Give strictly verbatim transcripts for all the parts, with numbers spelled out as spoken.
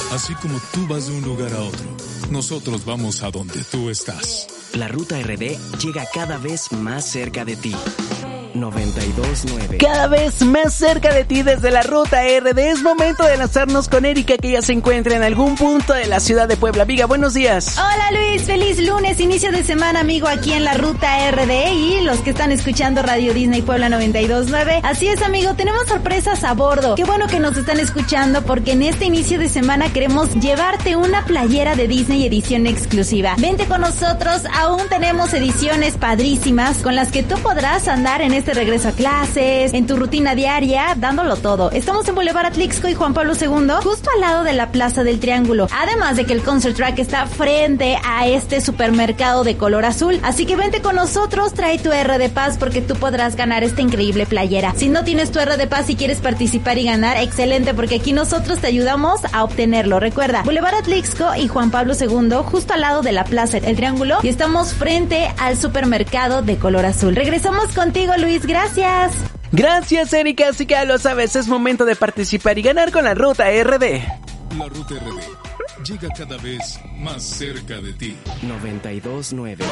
Así como tú vas de un lugar a otro, nosotros vamos a donde tú estás. La Ruta R D llega cada vez más cerca de ti. noventa y dos nueve. Cada vez más cerca de ti desde la Ruta R D. Es momento de lanzarnos con Erika, que ya se encuentra en algún punto de la ciudad de Puebla. Amiga, buenos días. Hola Luis, feliz lunes, inicio de semana, amigo, aquí en la Ruta R D y los que están escuchando Radio Disney Puebla noventa y dos nueve. Así es, amigo, tenemos sorpresas a bordo. Qué bueno que nos están escuchando, porque en este inicio de semana queremos llevarte una playera de Disney edición exclusiva. Vente con nosotros, aún tenemos ediciones padrísimas con las que tú podrás andar en este regreso a clases, en tu rutina diaria, dándolo todo. Estamos en Boulevard Atlixco y Juan Pablo segundo, justo al lado de la Plaza del Triángulo. Además de que el Concert Track está frente a este supermercado de color azul. Así que vente con nosotros, trae tu R de Paz, porque tú podrás ganar esta increíble playera. Si no tienes tu R de Paz y quieres participar y ganar, excelente, porque aquí nosotros te ayudamos a obtenerlo. Recuerda, Boulevard Atlixco y Juan Pablo segundo, justo al lado de la Plaza del Triángulo, y estamos frente al supermercado de color azul. Regresamos contigo, Luis. Gracias. Gracias, Erika. Así que ya lo sabes, es momento de participar y ganar con la Ruta R D. La Ruta R D llega cada vez más cerca de ti. noventa y dos nueve.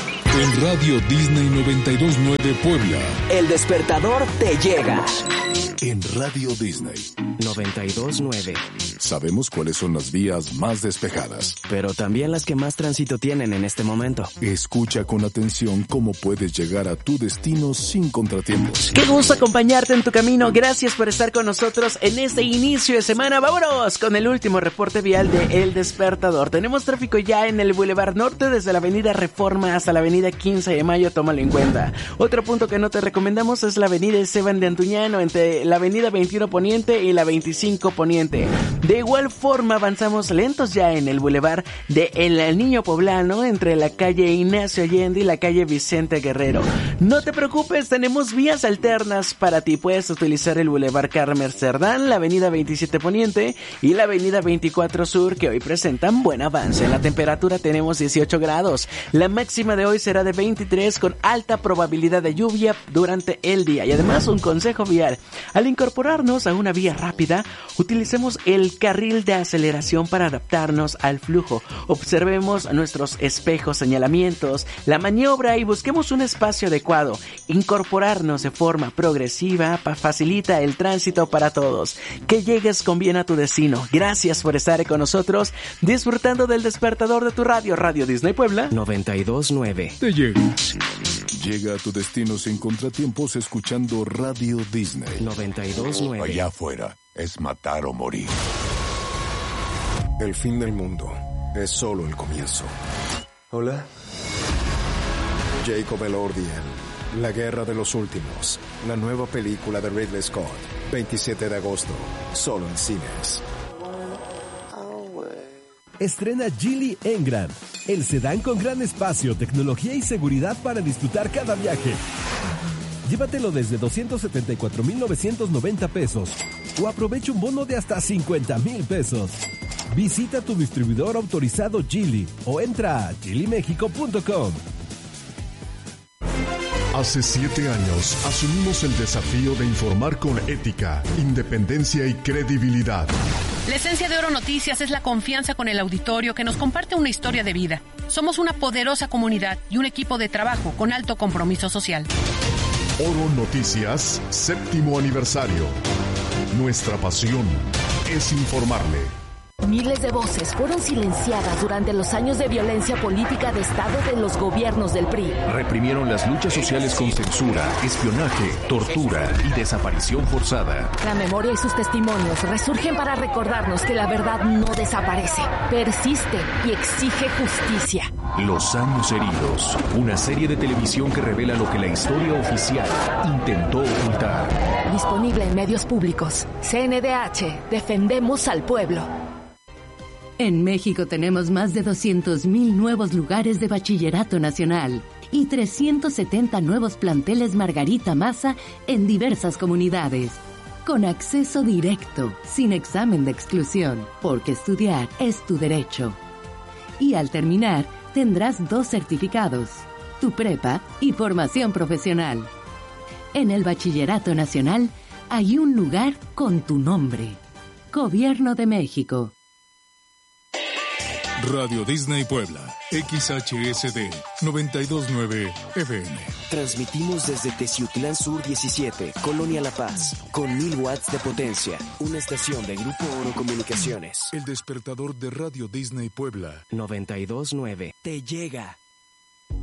En Radio Disney noventa y dos nueve Puebla. El despertador te llega. En Radio Disney noventa y dos nueve. Sabemos cuáles son las vías más despejadas, pero también las que más tránsito tienen en este momento. Escucha con atención cómo puedes llegar a tu destino sin contratiempos. Qué gusto acompañarte en tu camino. Gracias por estar con nosotros en este inicio de semana. Vámonos con el último reporte vial de El Despertador. Tenemos tráfico ya en el Boulevard Norte, desde la avenida Reforma hasta la avenida quince de mayo, tómalo en cuenta. Otro punto que no te recomendamos es la avenida Esteban de Antuñano, entre la avenida veintiuno Poniente y la veinticinco Poniente. De igual forma avanzamos lentos ya en el Boulevard de El Niño Poblano, entre la calle Ignacio Allende y la calle Vicente Guerrero. No te preocupes, tenemos vías alternas para ti. Puedes utilizar el Boulevard Carmen Cerdán, la avenida veintisiete Poniente y la avenida veinticuatro Sur, que hoy presentan buen avance. En la temperatura tenemos dieciocho grados. La máxima de hoy será de veintitrés, con alta probabilidad de lluvia durante el día. Y además, un consejo vial: al incorporarnos a una vía rápida, utilicemos el carril de aceleración para adaptarnos al flujo. Observemos nuestros espejos, señalamientos, la maniobra y busquemos un espacio adecuado. Incorporarnos de forma progresiva facilita el tránsito para todos. Que llegues con bien a tu destino. Gracias por estar con nosotros, disfrutando del despertador de tu radio, Radio Disney Puebla noventa y dos nueve. Te llega. Llega a tu destino sin contratiempos escuchando Radio Disney noventa y dos nueve. Allá afuera es matar o morir. El fin del mundo es solo el comienzo. Hola. Jacob Elordi en La Guerra de los Últimos, la nueva película de Ridley Scott, veintisiete de agosto, solo en cines. Estrena Geely Engram, el sedán con gran espacio, tecnología y seguridad para disfrutar cada viaje. Llévatelo desde doscientos setenta y cuatro mil novecientos noventa pesos o aprovecha un bono de hasta cincuenta mil pesos. Visita tu distribuidor autorizado Geely o entra a geely mexico punto com. Hace siete años asumimos el desafío de informar con ética, independencia y credibilidad. La esencia de Oro Noticias es la confianza con el auditorio que nos comparte una historia de vida. Somos una poderosa comunidad y un equipo de trabajo con alto compromiso social. Oro Noticias, séptimo aniversario. Nuestra pasión es informarle. Miles de voces fueron silenciadas durante los años de violencia política de Estado de los gobiernos del P R I. Reprimieron las luchas sociales con censura, espionaje, tortura y desaparición forzada. La memoria y sus testimonios resurgen para recordarnos que la verdad no desaparece, persiste y exige justicia. Los años heridos, una serie de televisión que revela lo que la historia oficial intentó ocultar. Disponible en medios públicos. C N D H, defendemos al pueblo. En México tenemos más de doscientos mil nuevos lugares de bachillerato nacional y trescientos setenta nuevos planteles Margarita Maza en diversas comunidades. Con acceso directo, sin examen de exclusión, porque estudiar es tu derecho. Y al terminar, tendrás dos certificados, tu prepa y formación profesional. En el Bachillerato Nacional hay un lugar con tu nombre. Gobierno de México. Radio Disney Puebla, X H S D noventa y dos punto nueve F M. Transmitimos desde Teciutlán Sur diecisiete, Colonia La Paz, con mil watts de potencia. Una estación de Grupo Oro Comunicaciones. El despertador de Radio Disney Puebla noventa y dos punto nueve. Te llega.